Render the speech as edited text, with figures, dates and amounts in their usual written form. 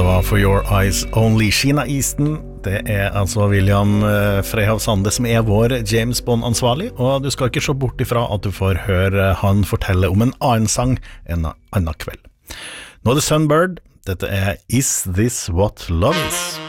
var For Your Eyes Only. Sheena Easton, det altså William Freyhav Sande som vår James Bond-ansvarlig, og du skal ikke se bort ifra at du får høre han fortelle om en annen sang en annen kveld. Nå det Sunbird, dette Is This What Love Is?